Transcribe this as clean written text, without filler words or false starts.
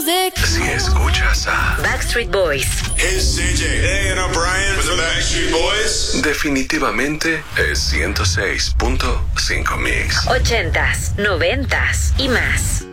Si escuchas a Backstreet Boys, It's CJ. Hey, and I'm Brian with the Backstreet Boys. definitivamente es 106.5 Mix. 80s, 90s y más.